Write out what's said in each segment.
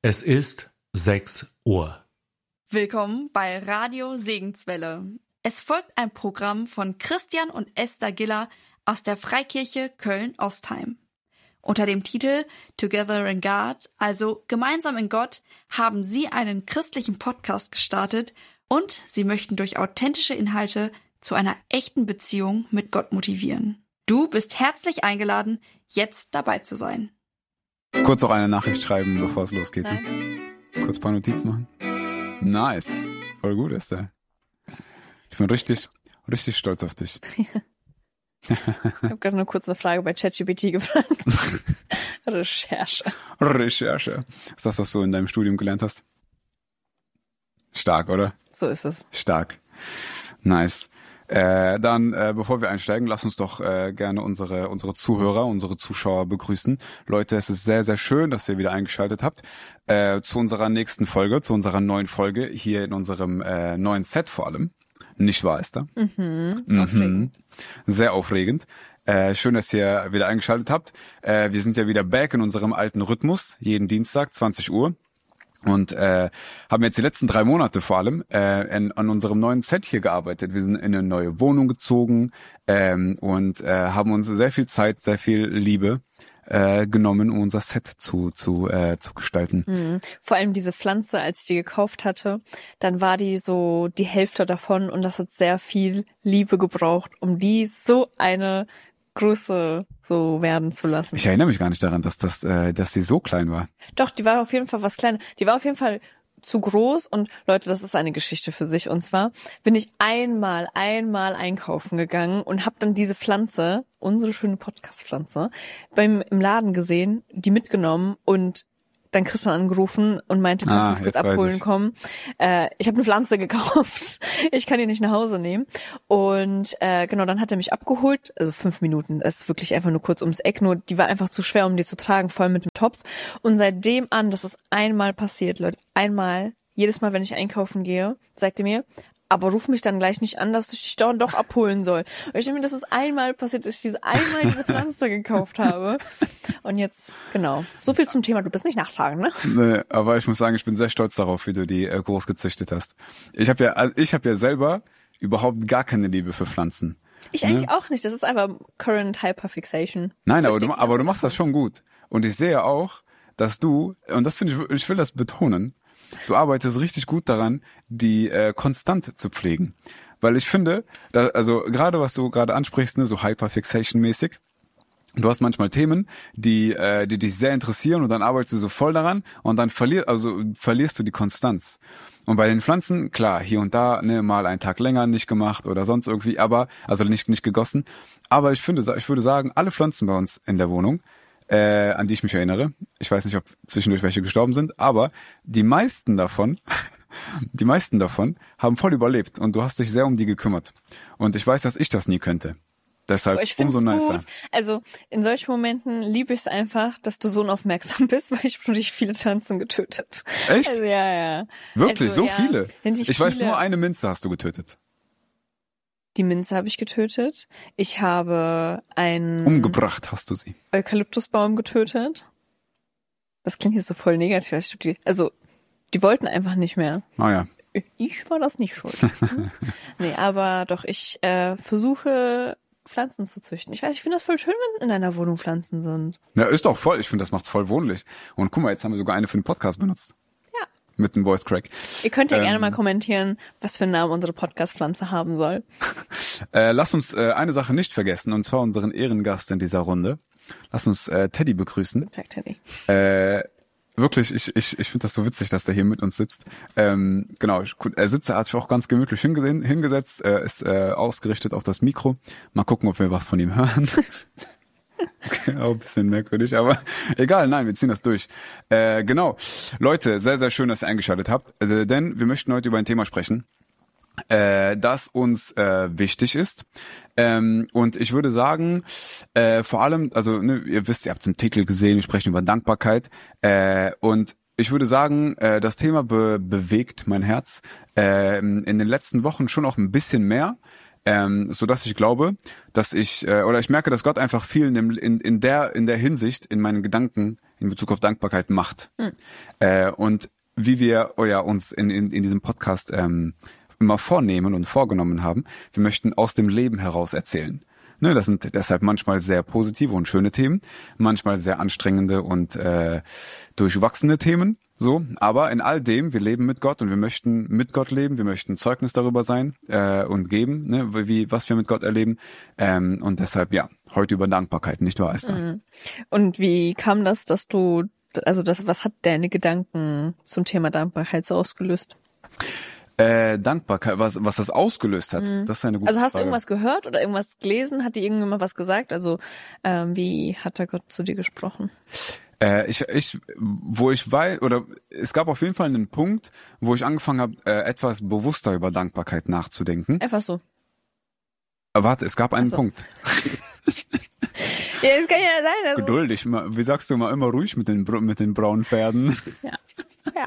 Es ist 6 Uhr. Willkommen bei Radio Segenswelle. Es folgt ein Programm von Christian und Esther Giller aus der Freikirche Köln-Ostheim. Unter dem Titel Together in God, also Gemeinsam in Gott, haben sie einen christlichen Podcast gestartet und sie möchten durch authentische Inhalte zu einer echten Beziehung mit Gott motivieren. Du bist herzlich eingeladen, jetzt dabei zu sein. Kurz auch eine Nachricht schreiben, bevor es losgeht. Ne? Kurz ein paar Notizen machen. Nice. Voll gut, Esther. Ich bin richtig stolz auf dich. Ich habe gerade nur kurz eine Frage bei ChatGPT gefragt. Recherche. Was ist das, was du in deinem Studium gelernt hast? Stark, oder? So ist es. Stark. Nice. Dann, bevor wir einsteigen, lass uns doch gerne unsere Zuhörer, unsere Zuschauer begrüßen. Leute, es ist sehr, sehr schön, dass ihr wieder eingeschaltet habt zu unserer nächsten Folge, zu unserer neuen Folge hier in unserem neuen Set vor allem. Nicht wahr, Esther? Aufregend. Sehr aufregend. Schön, dass ihr wieder eingeschaltet habt. Wir sind ja wieder back in unserem alten Rhythmus, jeden Dienstag, 20 Uhr. Und haben jetzt die letzten 3 Monate vor allem an unserem neuen Set hier gearbeitet. Wir sind in eine neue Wohnung gezogen und haben uns sehr viel Zeit, sehr viel Liebe genommen, um unser Set zu gestalten. Vor allem diese Pflanze, als ich die gekauft hatte, dann war die so die Hälfte davon und das hat sehr viel Liebe gebraucht, um die so eine Größe so werden zu lassen. Ich erinnere mich gar nicht daran, dass die so klein war. Doch, die war auf jeden Fall was kleiner. Die war auf jeden Fall zu groß und Leute, das ist eine Geschichte für sich. Und zwar bin ich einmal einkaufen gegangen und habe dann diese Pflanze, unsere schöne Podcast-Pflanze, im Laden gesehen, die mitgenommen und dann Christian angerufen und meinte, kannst du mich kurz abholen kommen. Ich habe eine Pflanze gekauft. Ich kann die nicht nach Hause nehmen. Und genau, dann hat er mich abgeholt. Also 5 Minuten. Das ist wirklich einfach nur kurz ums Eck. Nur die war einfach zu schwer, um die zu tragen, vor allem mit dem Topf. Und seitdem an, das ist einmal passiert, Leute. Einmal, jedes Mal, wenn ich einkaufen gehe, sagt er mir, aber ruf mich dann gleich nicht an, dass ich dich doch abholen soll. Und ich denke mir, das ist einmal passiert, dass ich diese Pflanze gekauft habe. Und jetzt, genau. So viel zum Thema, du bist nicht nachtragend, ne? Nee, aber ich muss sagen, ich bin sehr stolz darauf, wie du die groß gezüchtet hast. Ich habe ja selber überhaupt gar keine Liebe für Pflanzen. Ich eigentlich auch nicht, das ist einfach Current Hyperfixation. Nein, aber du machst das schon gut. Und ich sehe auch, dass du, und das finde ich will das betonen, du arbeitest richtig gut daran, die konstant zu pflegen. Weil ich finde, also gerade was du gerade ansprichst, ne, so Hyperfixation-mäßig, du hast manchmal Themen, die dich sehr interessieren und dann arbeitest du so voll daran und dann verlierst du die Konstanz. Und bei den Pflanzen, klar, hier und da, ne, mal einen Tag länger nicht gemacht oder sonst irgendwie, aber, also nicht gegossen. Aber ich würde sagen, alle Pflanzen bei uns in der Wohnung, an die ich mich erinnere. Ich weiß nicht, ob zwischendurch welche gestorben sind, aber die meisten davon haben voll überlebt und du hast dich sehr um die gekümmert. Und ich weiß, dass ich das nie könnte. Deshalb umso nicer. Gut. Also in solchen Momenten liebe ich es einfach, dass du so unaufmerksam bist, weil ich habe schon richtig viele Pflanzen getötet. Echt? Also, ja. Wirklich? Also, so viele? Ich weiß, viele. nur eine Minze hast du getötet. Die Minze habe ich getötet. Ich habe einen Umgebracht hast du sie. Eukalyptusbaum getötet. Das klingt jetzt so voll negativ. Die wollten einfach nicht mehr. Ah ja. Ich war das nicht schuld. Nee, aber doch, ich versuche Pflanzen zu züchten. Ich finde das voll schön, wenn in einer Wohnung Pflanzen sind. Ja, ist doch voll. Ich finde, das macht's voll wohnlich. Und guck mal, jetzt haben wir sogar eine für den Podcast benutzt. Ja. Mit dem Voice Crack. Ihr könnt ja gerne mal kommentieren, was für einen Namen unsere Podcast-Pflanze haben soll. Lass uns eine Sache nicht vergessen, und zwar unseren Ehrengast in dieser Runde. Lass uns Teddy begrüßen. Guten Tag, Teddy. Wirklich, ich finde das so witzig, dass der hier mit uns sitzt. Genau, er hat sich auch ganz gemütlich hingesetzt, ist ausgerichtet auf das Mikro. Mal gucken, ob wir was von ihm hören. Okay, auch ein bisschen merkwürdig, aber egal, nein, wir ziehen das durch. Genau, Leute, sehr, sehr schön, dass ihr eingeschaltet habt, denn wir möchten heute über ein Thema sprechen, das uns wichtig ist. Und ich würde sagen, vor allem, also ne, ihr wisst, ihr habt es im Titel gesehen, wir sprechen über Dankbarkeit. Und ich würde sagen, das Thema bewegt mein Herz in den letzten Wochen schon auch ein bisschen mehr. So dass ich glaube, dass ich merke, dass Gott einfach viel in der Hinsicht in meinen Gedanken in Bezug auf Dankbarkeit macht. Und wie wir uns in diesem Podcast immer vornehmen und vorgenommen haben, wir möchten aus dem Leben heraus erzählen. Ne, das sind deshalb manchmal sehr positive und schöne Themen, manchmal sehr anstrengende und durchwachsene Themen. So, aber in all dem, wir leben mit Gott und wir möchten mit Gott leben, wir möchten Zeugnis darüber sein und geben, ne, was wir mit Gott erleben. Und deshalb, ja, heute über Dankbarkeit, nicht wahr, Esther? Und wie kam das, was hat deine Gedanken zum Thema Dankbarkeit so ausgelöst? Dankbarkeit, was das ausgelöst hat, das ist eine gute Frage. Also hast du irgendwas gehört oder irgendwas gelesen? Hat dir irgendjemand was gesagt? Also wie hat da Gott zu dir gesprochen? Wo ich weiß, oder es gab auf jeden Fall einen Punkt, wo ich angefangen habe, etwas bewusster über Dankbarkeit nachzudenken. Einfach so. Warte, es gab einen Punkt. Ja, es kann ja sein. Geduldig, wie sagst du immer ruhig mit den braunen Pferden? Ja.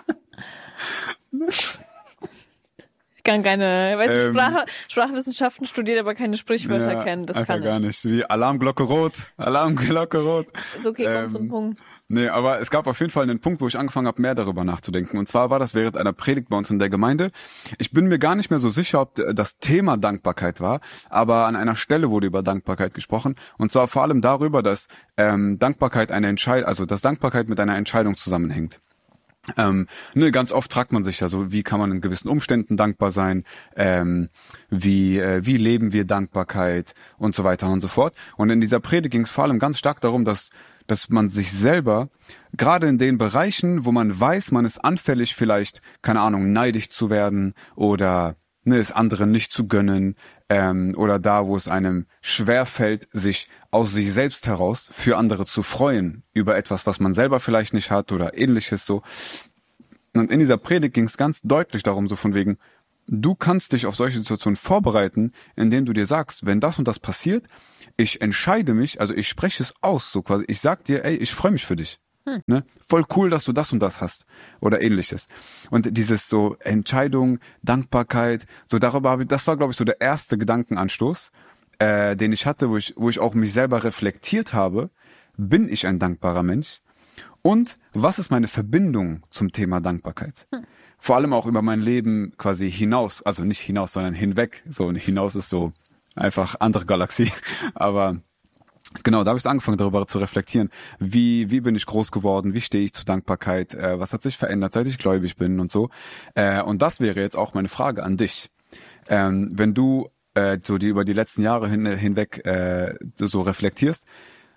Ich kann keine, Sprachwissenschaften studiert, aber keine Sprichwörter kennen. Das kann ich gar nicht. Wie Alarmglocke rot. Ist okay, kommt zum Punkt. Nee, aber es gab auf jeden Fall einen Punkt, wo ich angefangen habe, mehr darüber nachzudenken. Und zwar war das während einer Predigt bei uns in der Gemeinde. Ich bin mir gar nicht mehr so sicher, ob das Thema Dankbarkeit war, aber an einer Stelle wurde über Dankbarkeit gesprochen. Und zwar vor allem darüber, dass Dankbarkeit dass Dankbarkeit mit einer Entscheidung zusammenhängt. Ganz oft fragt man sich ja so, wie kann man in gewissen Umständen dankbar sein, wie leben wir Dankbarkeit und so weiter und so fort. Und in dieser Predigt ging es vor allem ganz stark darum, dass man sich selber, gerade in den Bereichen, wo man weiß, man ist anfällig vielleicht, keine Ahnung, neidisch zu werden oder es anderen nicht zu gönnen, oder da, wo es einem schwerfällt, sich aus sich selbst heraus für andere zu freuen über etwas, was man selber vielleicht nicht hat oder ähnliches so. Und in dieser Predigt ging es ganz deutlich darum, so von wegen, du kannst dich auf solche Situationen vorbereiten, indem du dir sagst, wenn das und das passiert, ich entscheide mich, also ich spreche es aus, so quasi, ich sag dir, ey, ich freue mich für dich. Ne? Voll cool, dass du das und das hast oder ähnliches. Und dieses so Entscheidung, Dankbarkeit, so das war, glaube ich, so der erste Gedankenanstoß, den ich hatte, wo ich auch mich selber reflektiert habe. Bin ich ein dankbarer Mensch? Und was ist meine Verbindung zum Thema Dankbarkeit? Vor allem auch über mein Leben quasi hinaus, also nicht hinaus, sondern hinweg. So, und hinaus ist so einfach andere Galaxie, aber genau, da habe ich angefangen, darüber zu reflektieren. Wie bin ich groß geworden? Wie stehe ich zur Dankbarkeit? Was hat sich verändert, seit ich gläubig bin und so? Und das wäre jetzt auch meine Frage an dich. Wenn du über die letzten Jahre hinweg so reflektierst,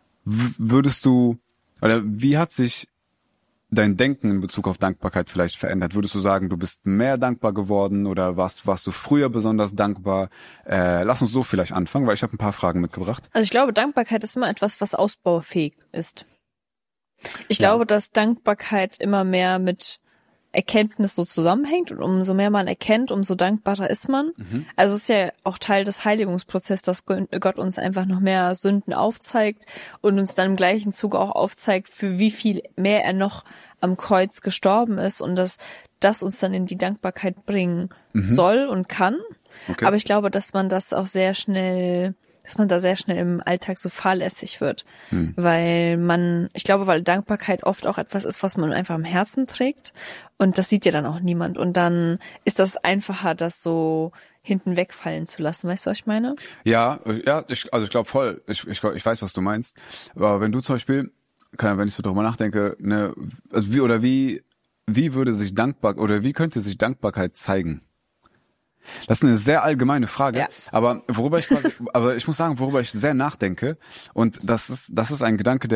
wie hat sich dein Denken in Bezug auf Dankbarkeit vielleicht verändert? Würdest du sagen, du bist mehr dankbar geworden oder warst du früher besonders dankbar? Lass uns so vielleicht anfangen, weil ich habe ein paar Fragen mitgebracht. Also ich glaube, Dankbarkeit ist immer etwas, was ausbaufähig ist. Ich glaube, dass Dankbarkeit immer mehr mit Erkenntnis so zusammenhängt und umso mehr man erkennt, umso dankbarer ist man. Also es ist ja auch Teil des Heiligungsprozesses, dass Gott uns einfach noch mehr Sünden aufzeigt und uns dann im gleichen Zuge auch aufzeigt, für wie viel mehr er noch am Kreuz gestorben ist und dass das uns dann in die Dankbarkeit bringen soll und kann. Okay. Aber ich glaube, dass man das auch sehr schnell im Alltag so fahrlässig wird. Weil Dankbarkeit oft auch etwas ist, was man einfach im Herzen trägt und das sieht ja dann auch niemand und dann ist das einfacher, das so hinten wegfallen zu lassen. Weißt du, was ich meine? Ja, ich glaube voll. Ich weiß, was du meinst. Aber wenn du zum Beispiel, wenn ich so darüber nachdenke, wie würde sich wie könnte sich Dankbarkeit zeigen? Das ist eine sehr allgemeine Frage, ja. aber ich muss sagen, worüber ich sehr nachdenke und das ist ein Gedanke,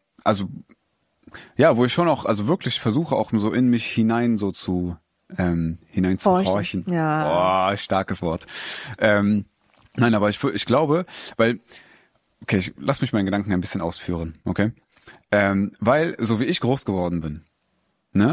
wo ich schon auch, wirklich versuche auch so in mich hinein so hineinzuhorchen. Ja. Oh, starkes Wort. Nein, aber ich glaube, lass mich meinen Gedanken ein bisschen ausführen, okay? Weil, so wie ich groß geworden bin, ne,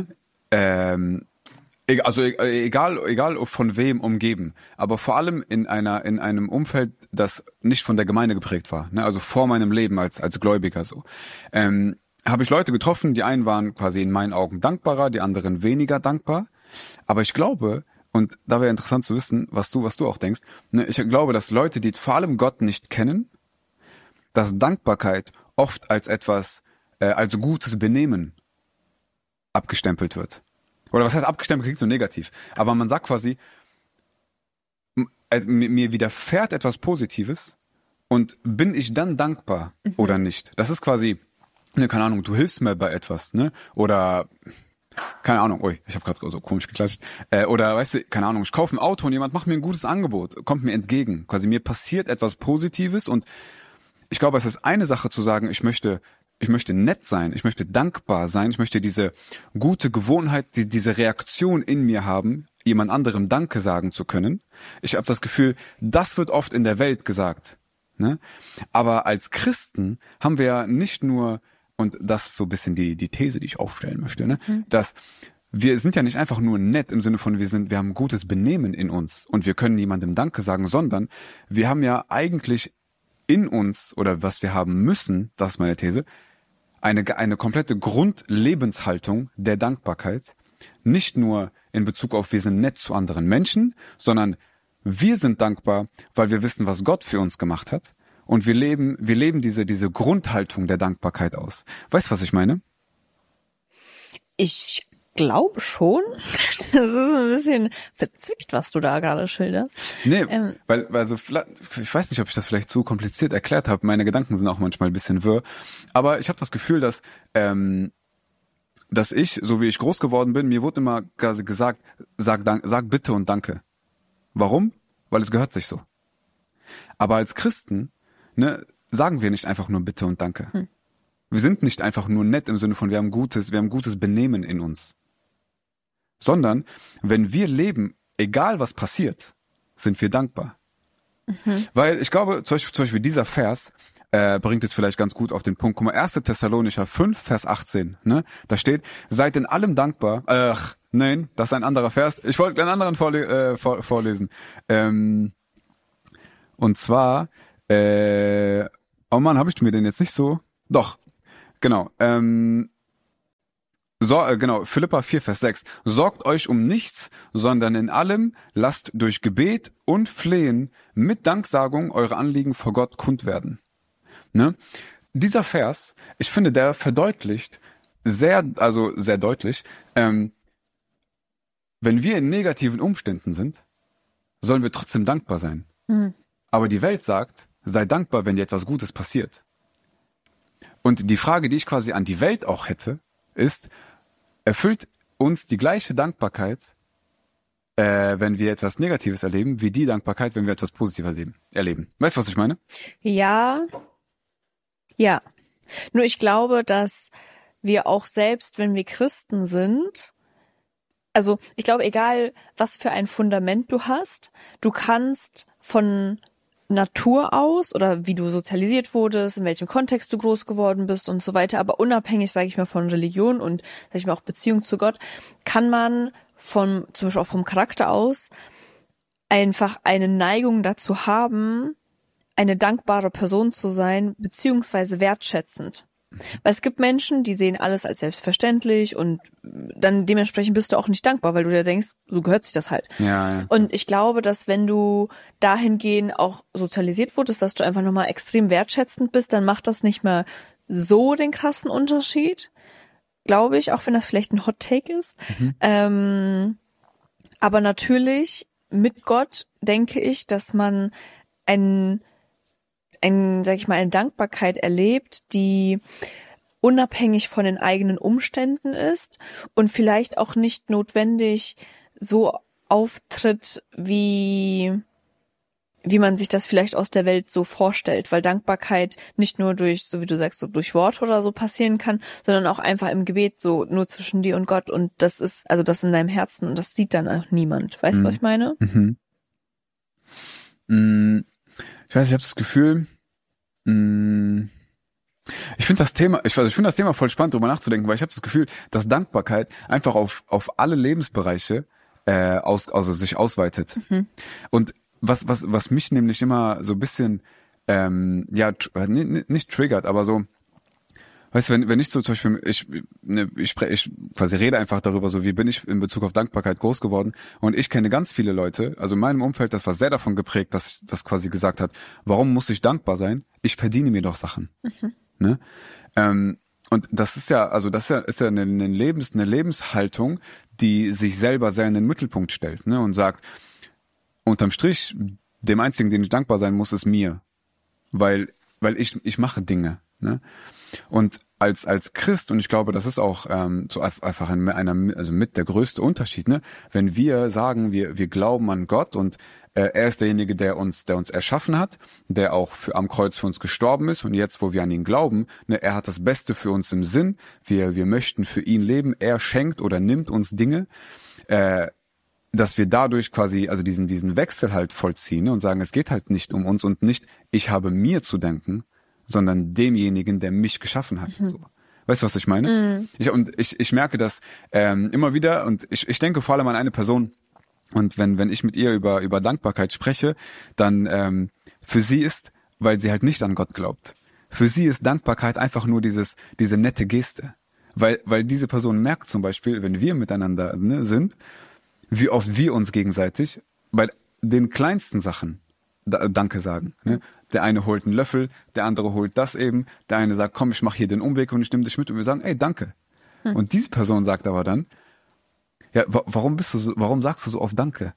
egal von wem umgeben, aber vor allem in einem Umfeld, das nicht von der Gemeinde geprägt war, ne? Also vor meinem Leben als Gläubiger so, habe ich Leute getroffen, die einen waren quasi in meinen Augen dankbarer, die anderen weniger dankbar, aber ich glaube, und da wäre interessant zu wissen, was du auch denkst, ne? Ich glaube, dass Leute, die vor allem Gott nicht kennen, dass Dankbarkeit oft als etwas als gutes Benehmen abgestempelt wird. Oder was heißt abgestempelt, klingt so negativ. Aber man sagt quasi, mir widerfährt etwas Positives und bin ich dann dankbar oder nicht? Das ist quasi, ne, keine Ahnung, du hilfst mir bei etwas, ne? Oder, keine Ahnung, ich habe gerade so komisch geklatscht. Oder, weißt du, keine Ahnung, ich kaufe ein Auto und jemand macht mir ein gutes Angebot, kommt mir entgegen. Quasi mir passiert etwas Positives und ich glaube, es ist eine Sache zu sagen, ich möchte nett sein, ich möchte dankbar sein, ich möchte diese gute Gewohnheit, diese Reaktion in mir haben, jemand anderem Danke sagen zu können. Ich habe das Gefühl, das wird oft in der Welt gesagt. Ne? Aber als Christen haben wir ja nicht nur, und das ist so ein bisschen die These, die ich aufstellen möchte, ne? Dass wir sind ja nicht einfach nur nett im Sinne von, wir haben gutes Benehmen in uns und wir können jemandem Danke sagen, sondern wir haben ja eigentlich in uns, oder was wir haben müssen, das ist meine These, eine komplette Grundlebenshaltung der Dankbarkeit. Nicht nur in Bezug auf, wir sind nett zu anderen Menschen, sondern wir sind dankbar, weil wir wissen, was Gott für uns gemacht hat. Und wir leben diese Grundhaltung der Dankbarkeit aus. Weißt du, was ich meine? Ich glaube schon. Das ist ein bisschen verzwickt, was du da gerade schilderst. Nee, weil also ich weiß nicht, ob ich das vielleicht zu kompliziert erklärt habe. Meine Gedanken sind auch manchmal ein bisschen wirr. Aber ich habe das Gefühl, dass ich, so wie ich groß geworden bin, mir wurde immer quasi gesagt, sag bitte und danke. Warum? Weil es gehört sich so. Aber als Christen, ne, sagen wir nicht einfach nur bitte und danke. Wir sind nicht einfach nur nett im Sinne von, wir haben gutes Benehmen in uns. Sondern, wenn wir leben, egal was passiert, sind wir dankbar. Weil ich glaube, zum Beispiel dieser Vers bringt es vielleicht ganz gut auf den Punkt. Guck mal, 1. Thessalonicher 5, Vers 18, ne? Da steht, seid in allem dankbar. Nein, das ist ein anderer Vers. Ich wollte einen anderen vorlesen. Und zwar, oh Mann, habe ich mir den jetzt nicht so? Doch, genau. Philipper 4, Vers 6. Sorgt euch um nichts, sondern in allem lasst durch Gebet und Flehen mit Danksagung eure Anliegen vor Gott kund werden. Ne? Dieser Vers, ich finde, der verdeutlicht sehr deutlich, wenn wir in negativen Umständen sind, sollen wir trotzdem dankbar sein. Aber die Welt sagt, sei dankbar, wenn dir etwas Gutes passiert. Und die Frage, die ich quasi an die Welt auch hätte, ist, erfüllt uns die gleiche Dankbarkeit, wenn wir etwas Negatives erleben, wie die Dankbarkeit, wenn wir etwas Positives erleben. Weißt du, was ich meine? Ja. Nur ich glaube, dass wir auch selbst, wenn wir Christen sind, also ich glaube, egal was für ein Fundament du hast, du kannst von Natur aus oder wie du sozialisiert wurdest, in welchem Kontext du groß geworden bist und so weiter, aber unabhängig, sage ich mal, von Religion und, sage ich mal, auch Beziehung zu Gott, kann man zum Beispiel auch vom Charakter aus einfach eine Neigung dazu haben, eine dankbare Person zu sein, beziehungsweise wertschätzend. Weil es gibt Menschen, die sehen alles als selbstverständlich und dann dementsprechend bist du auch nicht dankbar, weil du dir denkst, so gehört sich das halt. Ja. Und ich glaube, dass wenn du dahingehend auch sozialisiert wurdest, dass du einfach nochmal extrem wertschätzend bist, dann macht das nicht mehr so den krassen Unterschied, glaube ich, auch wenn das vielleicht ein Hot Take ist. Aber natürlich mit Gott denke ich, dass man sag ich mal, eine Dankbarkeit erlebt, die unabhängig von den eigenen Umständen ist und vielleicht auch nicht notwendig so auftritt, wie man sich das vielleicht aus der Welt so vorstellt, weil Dankbarkeit nicht nur durch, so wie du sagst, so durch Worte oder so passieren kann, sondern auch einfach im Gebet, so nur zwischen dir und Gott und das ist, also das in deinem Herzen und das sieht dann auch niemand. Weißt du, was ich meine? Ich weiß, ich habe das Gefühl, ich finde das Thema voll spannend, darüber nachzudenken, weil ich habe das Gefühl, dass Dankbarkeit einfach auf alle Lebensbereiche sich ausweitet. Und was mich nämlich immer so ein bisschen nicht triggert, aber so, weißt du, wenn ich so zum Beispiel, ich quasi rede einfach darüber, so wie bin ich in Bezug auf Dankbarkeit groß geworden und ich kenne ganz viele Leute, also in meinem Umfeld, das war sehr davon geprägt, dass das quasi gesagt hat, warum muss ich dankbar sein? Ich verdiene mir doch Sachen. Ne? Und das ist ja eine Lebenshaltung, die sich selber sehr in den Mittelpunkt stellt, ne, und sagt, unterm Strich, dem einzigen, den ich dankbar sein muss, ist mir. Weil ich mache Dinge, ne? Und als Christ, und ich glaube, das ist auch so einfach mit der größte Unterschied, ne? Wenn wir sagen, wir glauben an Gott und er ist derjenige, der uns erschaffen hat, der auch am Kreuz für uns gestorben ist, und jetzt, wo wir an ihn glauben, ne, er hat das Beste für uns im Sinn, wir möchten für ihn leben, er schenkt oder nimmt uns Dinge, dass wir dadurch quasi, also diesen Wechsel halt vollziehen, ne, und sagen, es geht halt nicht um uns und nicht, ich habe mir zu danken, sondern demjenigen, der mich geschaffen hat. So. Weißt du, was ich meine? Ich merke das immer wieder, und ich denke vor allem an eine Person, und wenn ich mit ihr über Dankbarkeit spreche, dann für sie ist, weil sie halt nicht an Gott glaubt, für sie ist Dankbarkeit einfach nur diese nette Geste. Weil diese Person merkt zum Beispiel, wenn wir miteinander, ne, sind, wie oft wir uns gegenseitig bei den kleinsten Sachen Danke sagen. Ne? Der eine holt einen Löffel, der andere holt das eben, der eine sagt, komm, ich mache hier den Umweg und ich nehme dich mit, und wir sagen, ey, danke. Und diese Person sagt aber dann, ja, warum sagst du so oft Danke?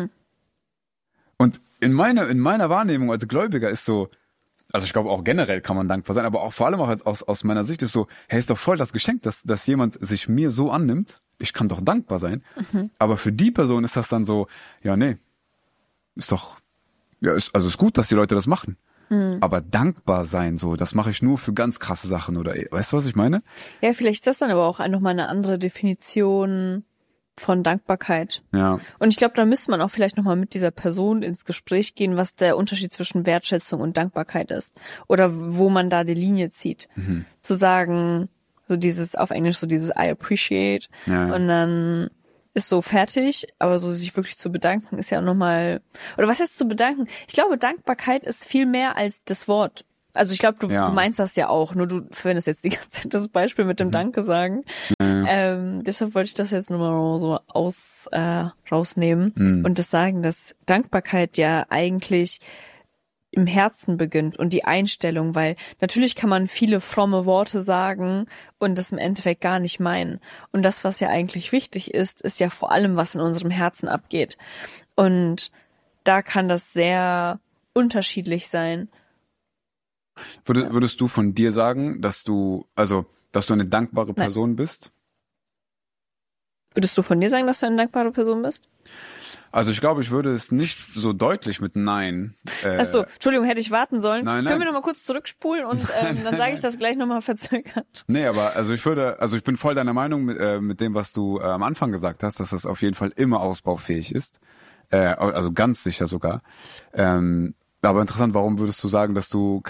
Und in meiner Wahrnehmung als Gläubiger ist so, also ich glaube auch generell kann man dankbar sein, aber auch vor allem auch aus meiner Sicht ist so, hey, ist doch voll das Geschenk, dass jemand sich mir so annimmt. Ich kann doch dankbar sein. Aber für die Person ist das dann so, ja, nee, ist doch, ja, ist gut, dass die Leute das machen. Aber dankbar sein, so, das mache ich nur für ganz krasse Sachen, oder, weißt du, was ich meine? Ja, vielleicht ist das dann aber auch nochmal eine andere Definition von Dankbarkeit. Ja. Und ich glaube, da müsste man auch vielleicht nochmal mit dieser Person ins Gespräch gehen, was der Unterschied zwischen Wertschätzung und Dankbarkeit ist. Oder wo man da die Linie zieht. Zu sagen, so dieses, auf Englisch so dieses I appreciate. Ja. Und dann ist so fertig, aber so sich wirklich zu bedanken ist ja nochmal, oder was heißt zu bedanken? Ich glaube, Dankbarkeit ist viel mehr als das Wort. Also ich glaube, du meinst das ja auch, nur du verwendest jetzt die ganze Zeit das Beispiel mit dem Danke sagen. Deshalb wollte ich das jetzt nochmal so rausnehmen und das sagen, dass Dankbarkeit ja eigentlich im Herzen beginnt und die Einstellung, weil natürlich kann man viele fromme Worte sagen und das im Endeffekt gar nicht meinen. Und das, was ja eigentlich wichtig ist, ist ja vor allem, was in unserem Herzen abgeht. Und da kann das sehr unterschiedlich sein. Würdest du von dir sagen, dass du eine dankbare Person bist? Würdest du von dir sagen, dass du eine dankbare Person bist? Also ich glaube, ich würde es nicht so deutlich mit Nein. Achso, Entschuldigung, hätte ich warten sollen. Nein. Können wir noch mal kurz zurückspulen und dann sage ich das gleich nochmal verzögert. Nee, aber ich bin voll deiner Meinung mit dem, was du am Anfang gesagt hast, dass das auf jeden Fall immer ausbaufähig ist. Also ganz sicher sogar. Aber interessant, warum würdest du sagen, dass du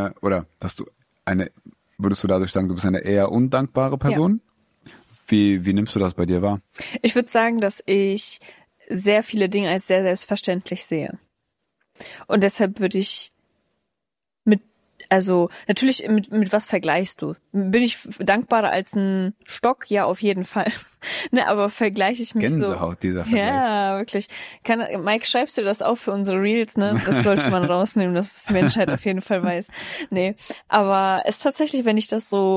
würdest du dadurch sagen, du bist eine eher undankbare Person? Ja. Wie nimmst du das bei dir wahr? Ich würde sagen, dass ich sehr viele Dinge als sehr selbstverständlich sehe. Und deshalb würde ich natürlich mit was vergleichst du? Bin ich dankbarer als ein Stock? Ja, auf jeden Fall. Ne, aber vergleiche ich mich Gänsehaut, dieser Vergleich. Ja, wirklich. Mike, schreibst du das auf für unsere Reels, ne? Das sollte man rausnehmen, dass die Menschheit auf jeden Fall weiß. Nee, aber es ist tatsächlich, wenn ich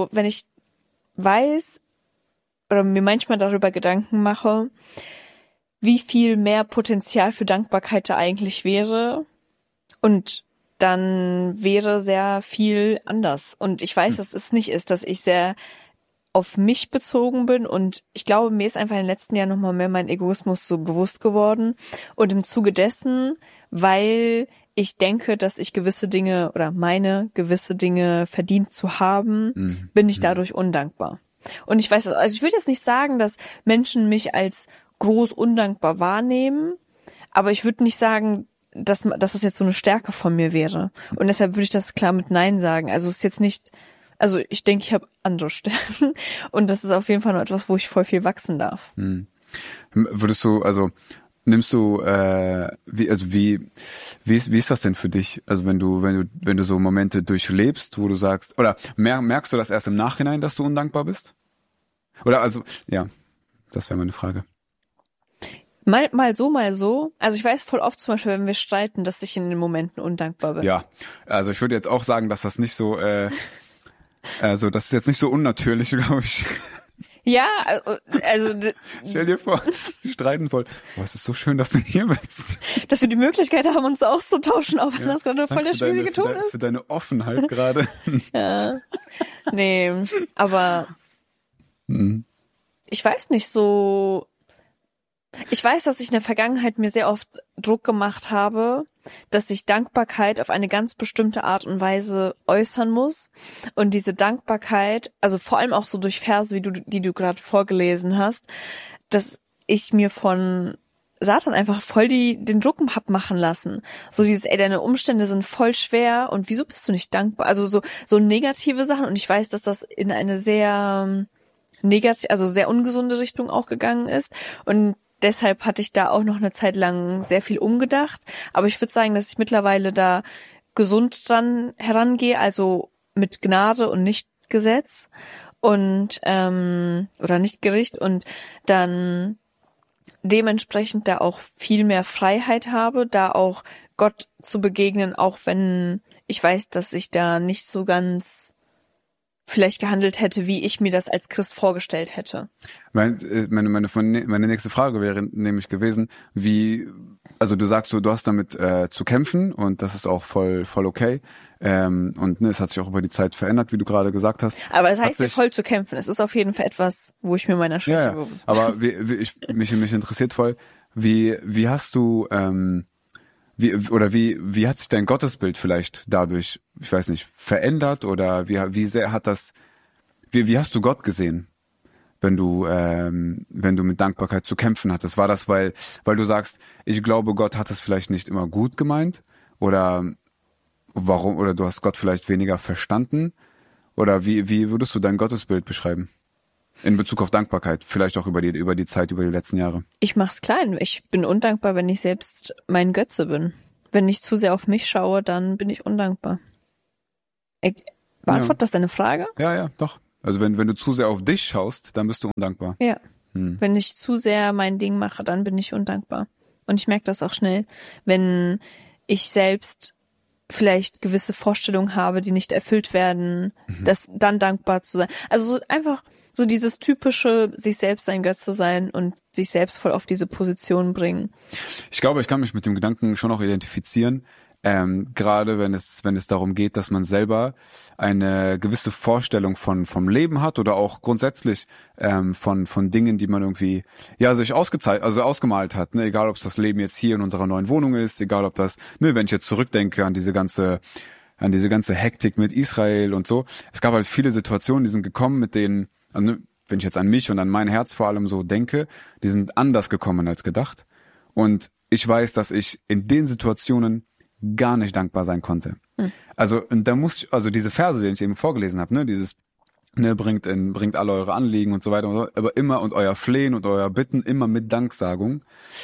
weiß oder mir manchmal darüber Gedanken mache, wie viel mehr Potenzial für Dankbarkeit da eigentlich wäre, und dann wäre sehr viel anders. Und ich weiß, dass es nicht ist, dass ich sehr auf mich bezogen bin, und ich glaube, mir ist einfach in den letzten Jahren nochmal mehr mein Egoismus so bewusst geworden, und im Zuge dessen, weil ich denke, dass ich gewisse Dinge oder meine gewisse Dinge verdient zu haben, bin ich dadurch undankbar. Und ich weiß, also ich würde jetzt nicht sagen, dass Menschen mich als groß undankbar wahrnehmen, aber ich würde nicht sagen, dass das jetzt so eine Stärke von mir wäre. Und deshalb würde ich das klar mit Nein sagen. Also es ist jetzt nicht, also ich denke, ich habe andere Stärken, und das ist auf jeden Fall noch etwas, wo ich voll viel wachsen darf. Nimmst du, wie ist das denn für dich? Also wenn du so Momente durchlebst, wo du sagst, oder merkst du das erst im Nachhinein, dass du undankbar bist? Oder das wäre meine Frage. Mal so. Also ich weiß voll oft zum Beispiel, wenn wir streiten, dass ich in den Momenten undankbar bin. Ja, also ich würde jetzt auch sagen, dass das nicht so, Also das ist jetzt nicht so unnatürlich, glaube ich. Ja, also Stell dir vor, wir streiten voll. Oh, es ist so schön, dass du hier bist. dass wir die Möglichkeit haben, uns auszutauschen, auch wenn das gerade voll der Danke für schwierige Ton ist. für deine Offenheit gerade. Ja. Nee, aber ich weiß nicht so. Ich weiß, dass ich in der Vergangenheit mir sehr oft Druck gemacht habe, dass ich Dankbarkeit auf eine ganz bestimmte Art und Weise äußern muss. Und diese Dankbarkeit, also vor allem auch so durch Verse, die du gerade vorgelesen hast, dass ich mir von Satan einfach voll den Druck hab machen lassen. So dieses, deine Umstände sind voll schwer und wieso bist du nicht dankbar? Also so negative Sachen, und ich weiß, dass das in eine sehr negativ, also sehr ungesunde Richtung auch gegangen ist, und deshalb hatte ich da auch noch eine Zeit lang sehr viel umgedacht. Aber ich würde sagen, dass ich mittlerweile da gesund dran herangehe, also mit Gnade und nicht Gesetz und oder nicht Gericht, und dann dementsprechend da auch viel mehr Freiheit habe, da auch Gott zu begegnen, auch wenn ich weiß, dass ich da nicht so ganz vielleicht gehandelt hätte, wie ich mir das als Christ vorgestellt hätte. Meine nächste Frage wäre nämlich gewesen, also du sagst so, du hast damit zu kämpfen, und das ist auch voll okay. Und es hat sich auch über die Zeit verändert, wie du gerade gesagt hast. Aber es heißt ja voll zu kämpfen. Es ist auf jeden Fall etwas, wo ich mir meiner Schwäche bewusst bin. Aber mich interessiert voll, wie hast du wie hat sich dein Gottesbild vielleicht dadurch, ich weiß nicht, verändert, oder wie sehr hat das, wie hast du Gott gesehen, wenn du mit Dankbarkeit zu kämpfen hattest? War das, weil du sagst, ich glaube, Gott hat es vielleicht nicht immer gut gemeint, oder warum, oder du hast Gott vielleicht weniger verstanden, oder wie würdest du dein Gottesbild beschreiben? In Bezug auf Dankbarkeit, vielleicht auch über die Zeit, über die letzten Jahre. Ich mach's klein. Ich bin undankbar, wenn ich selbst mein Götze bin. Wenn ich zu sehr auf mich schaue, dann bin ich undankbar. Beantwortet das deine Frage? Ja, doch. Also wenn du zu sehr auf dich schaust, dann bist du undankbar. Ja. Wenn ich zu sehr mein Ding mache, dann bin ich undankbar. Und ich merke das auch schnell, wenn ich selbst vielleicht gewisse Vorstellungen habe, die nicht erfüllt werden, das dann dankbar zu sein. Also so einfach so dieses typische, sich selbst ein Götze sein und sich selbst voll auf diese Position bringen. Ich glaube, ich kann mich mit dem Gedanken schon auch identifizieren, gerade wenn es darum geht, dass man selber eine gewisse Vorstellung vom Leben hat, oder auch grundsätzlich von Dingen, die man irgendwie sich ausgemalt hat, ne? Egal, ob es das Leben jetzt hier in unserer neuen Wohnung ist, egal, ob das, ne, wenn ich jetzt zurückdenke an diese ganze Hektik mit Israel und so. Es gab halt viele Situationen, die sind gekommen, mit denen, wenn ich jetzt an mich und an mein Herz vor allem so denke, die sind anders gekommen als gedacht. Und ich weiß, dass ich in den Situationen gar nicht dankbar sein konnte. Also, und da also diese Verse, die ich eben vorgelesen habe, ne, dieses, ne, bringt alle eure Anliegen und so weiter, aber immer, und euer Flehen und euer Bitten immer mit Danksagung.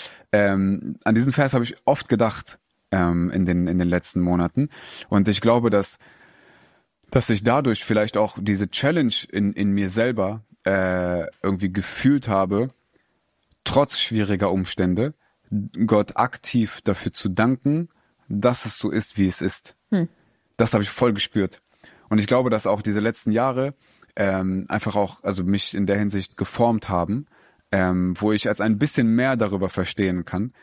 An diesen Vers habe ich oft gedacht, in den letzten Monaten. Und ich glaube, dass ich dadurch vielleicht auch diese Challenge in mir selber irgendwie gefühlt habe, trotz schwieriger Umstände, Gott aktiv dafür zu danken, dass es so ist, wie es ist. Das habe ich voll gespürt. Und ich glaube, dass auch diese letzten Jahre einfach auch, also mich in der Hinsicht geformt haben, wo ich als ein bisschen mehr darüber verstehen kann,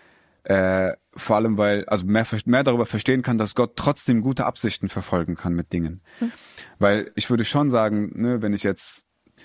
vor allem also mehr darüber verstehen kann, dass Gott trotzdem gute Absichten verfolgen kann mit Dingen. Weil ich würde schon sagen, ne, wenn ich jetzt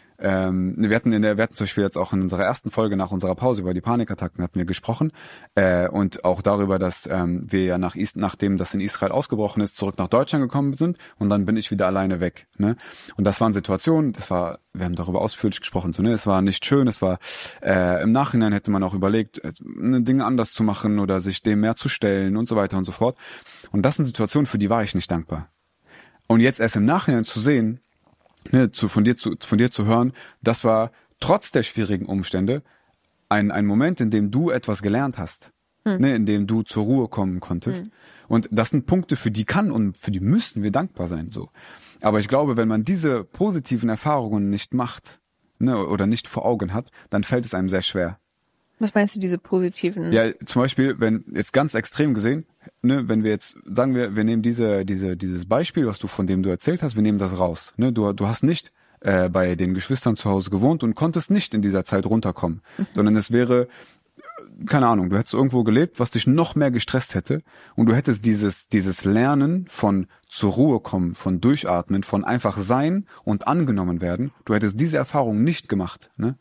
wir hatten zum Beispiel jetzt auch in unserer ersten Folge nach unserer Pause über die Panikattacken hatten wir gesprochen, und auch darüber, dass wir ja nachdem das in Israel ausgebrochen ist, zurück nach Deutschland gekommen sind, und dann bin ich wieder alleine weg, ne? Und das waren Situationen, wir haben darüber ausführlich gesprochen, so, ne? Es war nicht schön, es war im Nachhinein hätte man auch überlegt, Dinge anders zu machen oder sich dem mehr zu stellen und so weiter und so fort. Und das sind Situationen, für die war ich nicht dankbar. Und jetzt erst im Nachhinein zu sehen, ne, von dir zu hören, das war trotz der schwierigen Umstände ein Moment, in dem du etwas gelernt hast, ne, in dem du zur Ruhe kommen konntest. Und das sind Punkte, für die kann und für die müssten wir dankbar sein, so. Aber ich glaube, wenn man diese positiven Erfahrungen nicht macht, ne, oder nicht vor Augen hat, dann fällt es einem sehr schwer. Was meinst du, diese positiven? Ja, zum Beispiel, wenn jetzt ganz extrem gesehen, ne, wenn wir jetzt sagen wir nehmen dieses Beispiel, von dem du erzählt hast, wir nehmen das raus. Ne, du hast nicht bei den Geschwistern zu Hause gewohnt und konntest nicht in dieser Zeit runterkommen, sondern es wäre, keine Ahnung, du hättest irgendwo gelebt, was dich noch mehr gestresst hätte und du hättest dieses Lernen von zur Ruhe kommen, von Durchatmen, von einfach sein und angenommen werden, du hättest diese Erfahrung nicht gemacht, ne?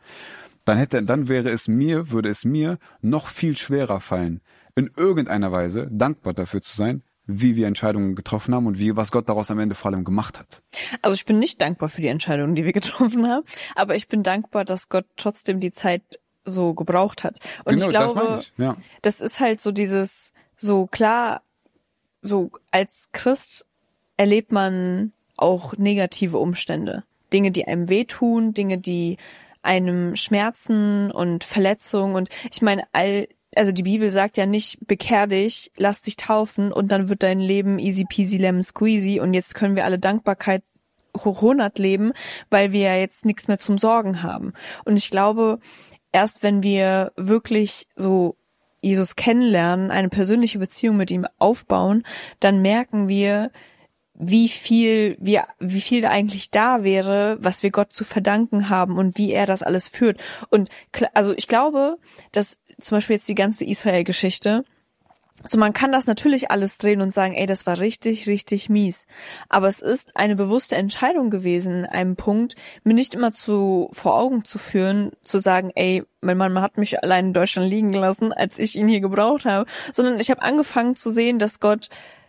Würde es mir noch viel schwerer fallen, in irgendeiner Weise dankbar dafür zu sein, wie wir Entscheidungen getroffen haben und was Gott daraus am Ende vor allem gemacht hat. Also ich bin nicht dankbar für die Entscheidungen, die wir getroffen haben, aber ich bin dankbar, dass Gott trotzdem die Zeit so gebraucht hat. Und genau, ich glaube, das meine ich. Ja. Das ist halt so dieses, so klar, so als Christ erlebt man auch negative Umstände. Dinge, die einem wehtun, Dinge, die einem Schmerzen und Verletzungen und ich meine, also die Bibel sagt ja nicht, bekehr dich, lass dich taufen und dann wird dein Leben easy peasy lemon squeezy und jetzt können wir alle Dankbarkeit hoch 100 leben, weil wir ja jetzt nichts mehr zum Sorgen haben. Und ich glaube, erst wenn wir wirklich so Jesus kennenlernen, eine persönliche Beziehung mit ihm aufbauen, dann merken wir, wie viel da eigentlich da wäre, was wir Gott zu verdanken haben und wie er das alles führt. Und also ich glaube, dass zum Beispiel jetzt die ganze Israel-Geschichte, so man kann das natürlich alles drehen und sagen, ey, das war richtig, richtig mies. Aber es ist eine bewusste Entscheidung gewesen, in einem Punkt, mir nicht immer vor Augen zu führen, zu sagen, ey, mein Mann hat mich allein in Deutschland liegen gelassen, als ich ihn hier gebraucht habe, sondern ich habe angefangen zu sehen, dass Gott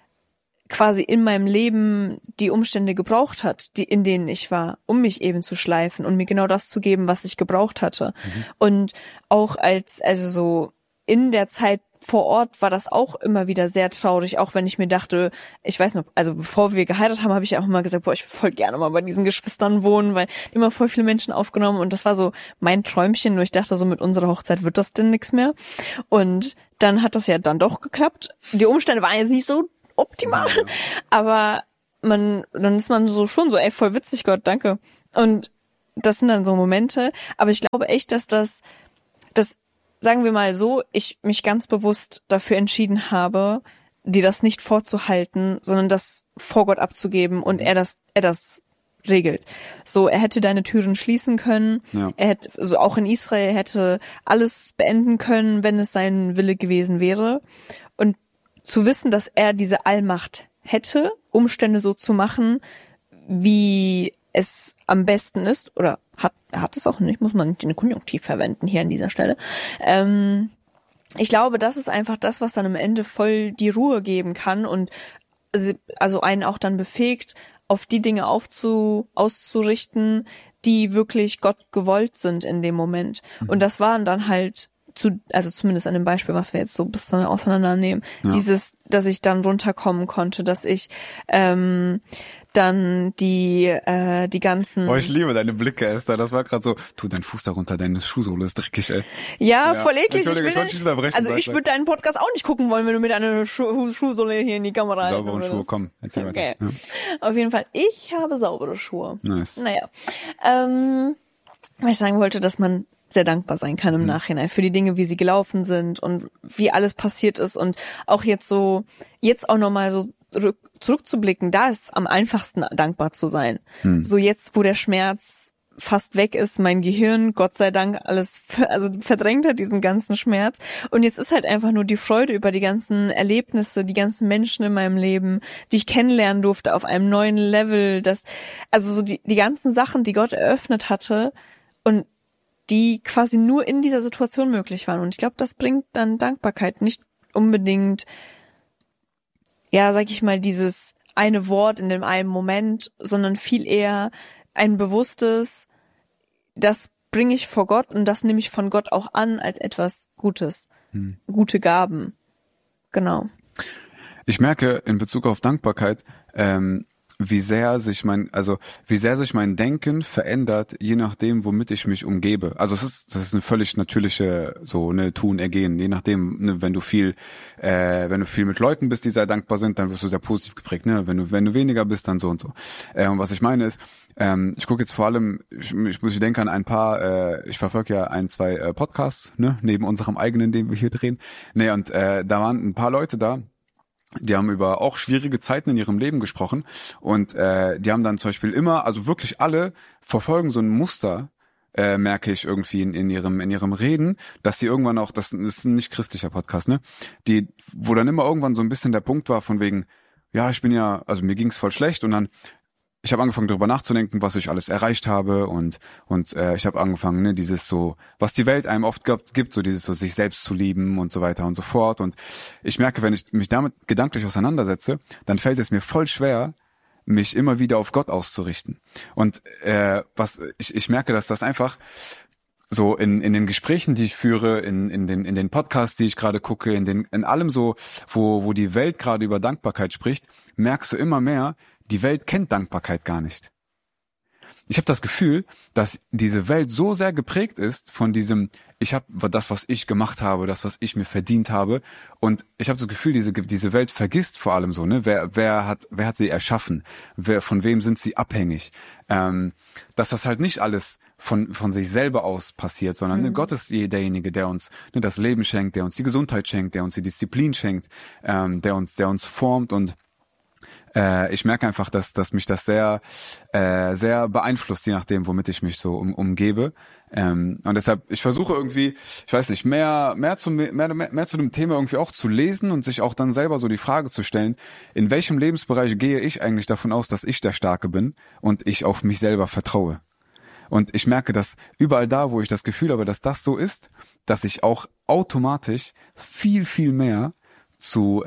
quasi in meinem Leben die Umstände gebraucht hat, in denen ich war, um mich eben zu schleifen und mir genau das zu geben, was ich gebraucht hatte. Und auch also so in der Zeit vor Ort war das auch immer wieder sehr traurig, auch wenn ich mir dachte, ich weiß noch, also bevor wir geheiratet haben, habe ich ja auch immer gesagt, boah, ich will voll gerne mal bei diesen Geschwistern wohnen, weil die immer voll viele Menschen aufgenommen und das war so mein Träumchen, nur ich dachte so, mit unserer Hochzeit wird das denn nichts mehr. Und dann hat das ja dann doch geklappt. Die Umstände waren jetzt nicht so optimal, aber dann ist man so schon so, ey, voll witzig, Gott, danke. Und das sind dann so Momente, aber ich glaube echt, dass das sagen wir mal so, ich mich ganz bewusst dafür entschieden habe, dir das nicht vorzuhalten, sondern das vor Gott abzugeben und er das regelt. So, er hätte deine Türen schließen können, er hätte, so auch in Israel hätte alles beenden können, wenn es sein Wille gewesen wäre. Und zu wissen, dass er diese Allmacht hätte, Umstände so zu machen, wie es am besten ist, oder er hat es auch nicht, muss man nicht in den Konjunktiv verwenden hier an dieser Stelle. Ich glaube, das ist einfach das, was dann am Ende voll die Ruhe geben kann und also einen auch dann befähigt, auf die Dinge auszurichten, die wirklich Gott gewollt sind in dem Moment. Und das waren dann halt also zumindest an dem Beispiel, was wir jetzt so ein bisschen auseinandernehmen, dass ich dann runterkommen konnte, dass ich dann die ganzen... Oh, ich liebe deine Blicke, Esther. Das war gerade so, tu deinen Fuß darunter, deine Schuhsohle ist dreckig, ey. Ja, voll eklig. Ich wollte dich unterbrechen. Also ich würde deinen Podcast auch nicht gucken wollen, wenn du mit einer Schuhsohle hier in die Kamera halten würdest. Saubere Schuhe, komm, erzähl weiter. Ja. Auf jeden Fall, ich habe saubere Schuhe. Nice. Naja, weil ich sagen wollte, dass man sehr dankbar sein kann im Nachhinein für die Dinge, wie sie gelaufen sind und wie alles passiert ist und auch jetzt auch nochmal so zurückzublicken, da ist am einfachsten dankbar zu sein. So jetzt, wo der Schmerz fast weg ist, mein Gehirn, Gott sei Dank, alles verdrängt hat, diesen ganzen Schmerz. Und jetzt ist halt einfach nur die Freude über die ganzen Erlebnisse, die ganzen Menschen in meinem Leben, die ich kennenlernen durfte auf einem neuen Level, so die ganzen Sachen, die Gott eröffnet hatte und die quasi nur in dieser Situation möglich waren. Und ich glaube, das bringt dann Dankbarkeit. Nicht unbedingt, ja, sag ich mal, dieses eine Wort in dem einen Moment, sondern viel eher ein bewusstes, das bringe ich vor Gott und das nehme ich von Gott auch an als etwas Gutes. Gute Gaben. Genau. Ich merke in Bezug auf Dankbarkeit, wie sehr sich mein Denken verändert, je nachdem, womit ich mich umgebe. Also das ist eine völlig natürliche so eine Tun, Ergehen. Je nachdem, ne, wenn du viel mit Leuten bist, die sehr dankbar sind, dann wirst du sehr positiv geprägt. Ne? Wenn du weniger bist, dann so und so. Und was ich meine ist, ich gucke jetzt vor allem, ich denke an ein paar, ich verfolge ja 1-2 Podcasts, ne, neben unserem eigenen, den wir hier drehen. Ne, und da waren ein paar Leute da, die haben über auch schwierige Zeiten in ihrem Leben gesprochen und die haben dann zum Beispiel immer, also wirklich alle verfolgen so ein Muster, merke ich irgendwie in ihrem Reden, dass die irgendwann auch, das ist ein nicht christlicher Podcast, ne, wo dann immer irgendwann so ein bisschen der Punkt war von wegen, ja, also mir ging's voll schlecht und dann ich habe angefangen darüber nachzudenken, was ich alles erreicht habe und ich habe angefangen, ne, dieses so, was die Welt einem oft gibt, so dieses so sich selbst zu lieben und so weiter und so fort. Und ich merke, wenn ich mich damit gedanklich auseinandersetze, dann fällt es mir voll schwer, mich immer wieder auf Gott auszurichten. Und ich merke, dass das einfach so in den Gesprächen, die ich führe, in den Podcasts, die ich gerade gucke, in allem so, wo die Welt gerade über Dankbarkeit spricht, merkst du immer mehr, die Welt kennt Dankbarkeit gar nicht. Ich habe das Gefühl, dass diese Welt so sehr geprägt ist von diesem, ich habe das, was ich gemacht habe, das, was ich mir verdient habe. Und ich habe das Gefühl, diese Welt vergisst vor allem so, ne, wer hat sie erschaffen? Von wem sind sie abhängig? Dass das halt nicht alles von sich selber aus passiert, sondern ne, Gott ist derjenige, der uns ne, das Leben schenkt, der uns die Gesundheit schenkt, der uns die Disziplin schenkt, der uns formt und ich merke einfach, dass mich das sehr beeinflusst, je nachdem, womit ich mich so umgebe. Und deshalb, ich versuche irgendwie, ich weiß nicht, mehr zu dem Thema irgendwie auch zu lesen und sich auch dann selber so die Frage zu stellen, in welchem Lebensbereich gehe ich eigentlich davon aus, dass ich der Starke bin und ich auf mich selber vertraue. Und ich merke, dass überall da, wo ich das Gefühl habe, dass das so ist, dass ich auch automatisch viel, viel mehr zu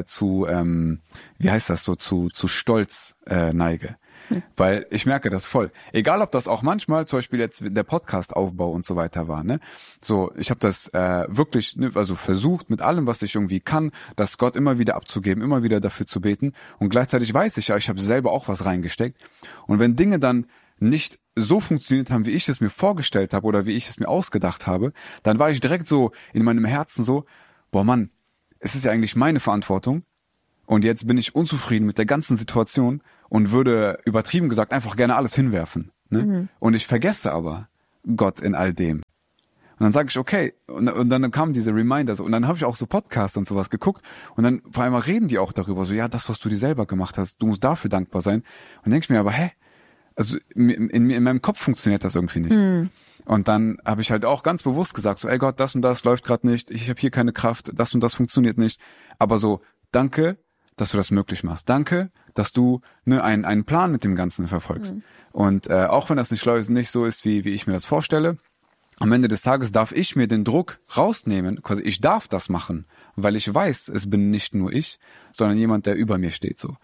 Stolz neige. Weil ich merke das voll. Egal, ob das auch manchmal zum Beispiel jetzt der Podcast-Aufbau und so weiter war, ne? So, ich habe das wirklich, ne, also versucht mit allem, was ich irgendwie kann, das Gott immer wieder abzugeben, immer wieder dafür zu beten. Und gleichzeitig weiß ich ja, ich habe selber auch was reingesteckt. Und wenn Dinge dann nicht so funktioniert haben, wie ich es mir vorgestellt habe oder wie ich es mir ausgedacht habe, dann war ich direkt so in meinem Herzen so, boah Mann, es ist ja eigentlich meine Verantwortung und jetzt bin ich unzufrieden mit der ganzen Situation und würde, übertrieben gesagt, einfach gerne alles hinwerfen. Ne? Und ich vergesse aber Gott in all dem. Und dann sage ich, okay, und dann kamen diese Reminder so, und dann habe ich auch so Podcasts und sowas geguckt und dann vor allem reden die auch darüber, so ja, das, was du dir selber gemacht hast, du musst dafür dankbar sein. Und denke ich mir aber, also in meinem Kopf funktioniert das irgendwie nicht. Und dann habe ich halt auch ganz bewusst gesagt, so, ey Gott, das und das läuft gerade nicht, ich habe hier keine Kraft, das und das funktioniert nicht. Aber so, danke, dass du das möglich machst. Danke, dass du ne, einen Plan mit dem Ganzen verfolgst. Und auch wenn das nicht so ist, wie ich mir das vorstelle, am Ende des Tages darf ich mir den Druck rausnehmen, quasi ich darf das machen, weil ich weiß, es bin nicht nur ich, sondern jemand, der über mir steht. So.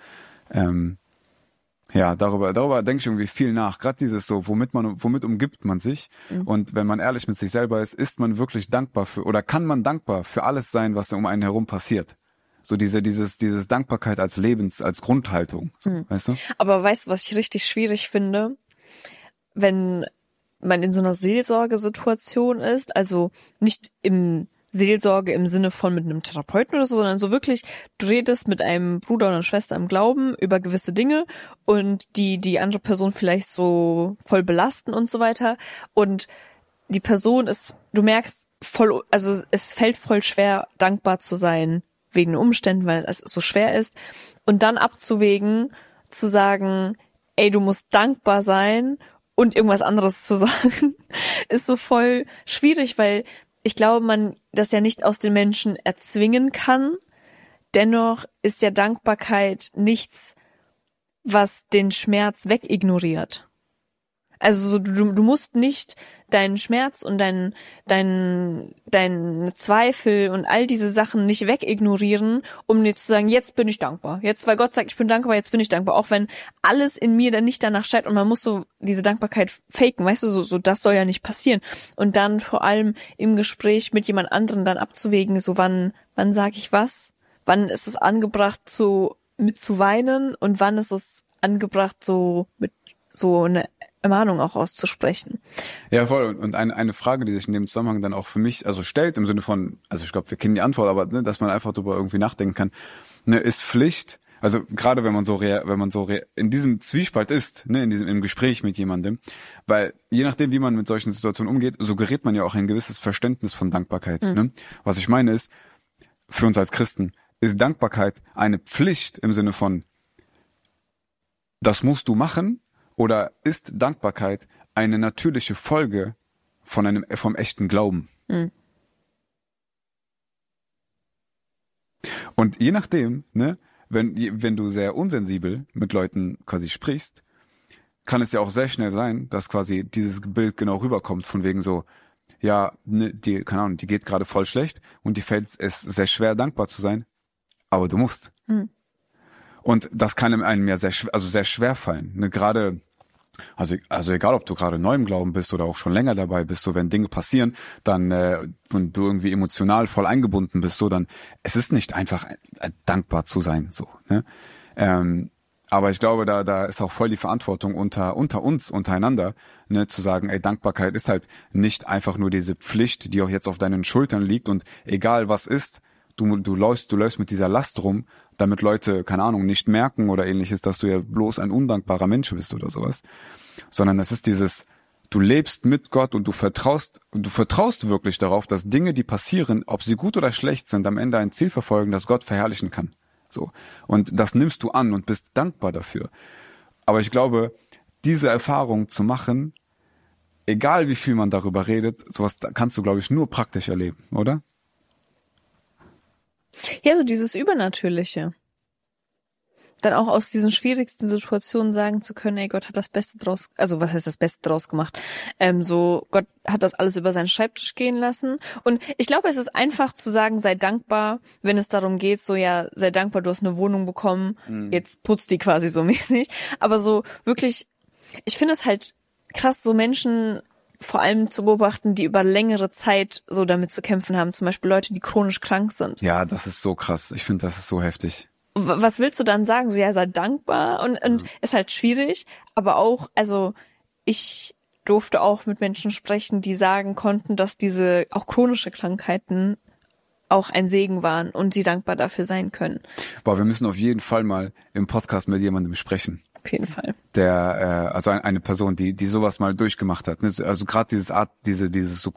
Ja, darüber denke ich irgendwie viel nach. Gerade dieses so, womit umgibt man sich? Und wenn man ehrlich mit sich selber ist man wirklich dankbar oder kann man dankbar für alles sein, was um einen herum passiert? So dieses Dankbarkeit als als Grundhaltung, so, weißt du? Aber weißt du, was ich richtig schwierig finde? Wenn man in so einer Seelsorgesituation ist, also nicht im Seelsorge im Sinne von mit einem Therapeuten oder so, sondern so wirklich, du redest mit einem Bruder oder einer Schwester im Glauben über gewisse Dinge und die andere Person vielleicht so voll belasten und so weiter und die Person du merkst voll, also es fällt voll schwer, dankbar zu sein wegen den Umständen, weil es so schwer ist und dann abzuwägen, zu sagen, ey, du musst dankbar sein und irgendwas anderes zu sagen, ist so voll schwierig, weil ich glaube, man das ja nicht aus den Menschen erzwingen kann. Dennoch ist ja Dankbarkeit nichts, was den Schmerz wegignoriert. Also du musst nicht deinen Schmerz und deine Zweifel und all diese Sachen nicht wegignorieren, um dir zu sagen, jetzt bin ich dankbar. Jetzt, weil Gott sagt, ich bin dankbar, jetzt bin ich dankbar. Auch wenn alles in mir dann nicht danach schreit und man muss so diese Dankbarkeit faken, weißt du, so das soll ja nicht passieren. Und dann vor allem im Gespräch mit jemand anderem dann abzuwägen, so wann sage ich was? Wann ist es angebracht mit zu weinen und wann ist es angebracht, so mit so eine Ermahnung auch auszusprechen. Ja, voll. Und eine Frage, die sich in dem Zusammenhang dann auch für mich also stellt, im Sinne von, also ich glaube, wir kennen die Antwort, aber ne, dass man einfach darüber irgendwie nachdenken kann, ne, ist Pflicht, also gerade wenn man so in diesem Zwiespalt ist, ne, im Gespräch mit jemandem, weil je nachdem, wie man mit solchen Situationen umgeht, so gerät man ja auch in ein gewisses Verständnis von Dankbarkeit. Ne? Was ich meine ist, für uns als Christen ist Dankbarkeit eine Pflicht im Sinne von, das musst du machen, oder ist Dankbarkeit eine natürliche Folge vom echten Glauben? Und je nachdem, ne, wenn du sehr unsensibel mit Leuten quasi sprichst, kann es ja auch sehr schnell sein, dass quasi dieses Bild genau rüberkommt, von wegen so, ja, ne, keine Ahnung, die geht gerade voll schlecht und die fällt es sehr schwer, dankbar zu sein, aber du musst. Und das kann einem ja sehr schwer fallen. Ne? Gerade, also egal, ob du gerade neu im Glauben bist oder auch schon länger dabei bist, so wenn Dinge passieren, dann und du irgendwie emotional voll eingebunden bist, so dann, es ist nicht einfach dankbar zu sein, so. Ne? Aber ich glaube, da ist auch voll die Verantwortung unter uns, untereinander, ne, zu sagen, ey, Dankbarkeit ist halt nicht einfach nur diese Pflicht, die auch jetzt auf deinen Schultern liegt und egal was ist, du läufst mit dieser Last rum, damit Leute, keine Ahnung, nicht merken oder ähnliches, dass du ja bloß ein undankbarer Mensch bist oder sowas. Sondern es ist dieses, du lebst mit Gott und du vertraust wirklich darauf, dass Dinge, die passieren, ob sie gut oder schlecht sind, am Ende ein Ziel verfolgen, das Gott verherrlichen kann. So. Und das nimmst du an und bist dankbar dafür. Aber ich glaube, diese Erfahrung zu machen, egal wie viel man darüber redet, sowas kannst du, glaube ich, nur praktisch erleben, oder? Ja, so dieses Übernatürliche. Dann auch aus diesen schwierigsten Situationen sagen zu können, ey, Gott hat das Beste draus, also was heißt das Beste draus gemacht? So, Gott hat das alles über seinen Schreibtisch gehen lassen. Und ich glaube, es ist einfach zu sagen, sei dankbar, wenn es darum geht, so, ja, sei dankbar, du hast eine Wohnung bekommen, jetzt putzt die quasi so mäßig. Aber so wirklich, ich finde es halt krass, so Menschen vor allem zu beobachten, die über längere Zeit so damit zu kämpfen haben. Zum Beispiel Leute, die chronisch krank sind. Ja, das ist so krass. Ich finde, das ist so heftig. Was willst du dann sagen? So, ja, sei dankbar und ist halt schwierig. Aber auch, also ich durfte auch mit Menschen sprechen, die sagen konnten, dass diese auch chronische Krankheiten auch ein Segen waren und sie dankbar dafür sein können. Boah, wir müssen auf jeden Fall mal im Podcast mit jemandem sprechen. Auf jeden Fall. Der, also eine Person, die sowas mal durchgemacht hat. Also gerade dieses so